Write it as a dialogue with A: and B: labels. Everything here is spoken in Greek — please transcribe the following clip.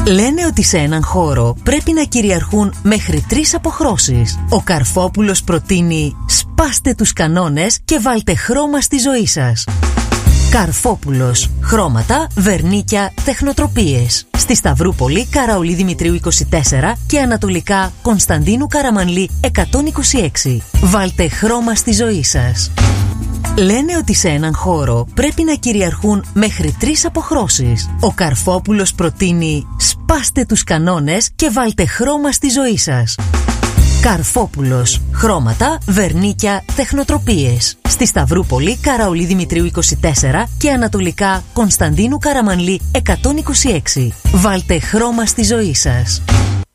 A: Λένε ότι σε έναν χώρο πρέπει να κυριαρχούν μέχρι 3 αποχρώσεις. Ο Καρφόπουλος προτείνει σπάστε τους κανόνες και βάλτε χρώμα στη ζωή σας. Καρφόπουλος. Χρώματα, βερνίκια, τεχνοτροπίες. Στη Σταυρούπολη, Καραολί Δημητρίου 24 και ανατολικά Κωνσταντίνου Καραμανλή 126. Βάλτε χρώμα στη ζωή σας. Λένε ότι σε έναν χώρο πρέπει να κυριαρχούν μέχρι 3 αποχρώσεις. Ο Καρφόπουλος προτείνει σπάστε τους κανόνες και βάλτε χρώμα στη ζωή σας. Καρφόπουλος. Χρώματα, βερνίκια, τεχνοτροπίες. Στη Σταυρούπολη, Καραολί Δημητρίου 24 και ανατολικά Κωνσταντίνου Καραμανλή 126. Βάλτε χρώμα στη ζωή σας.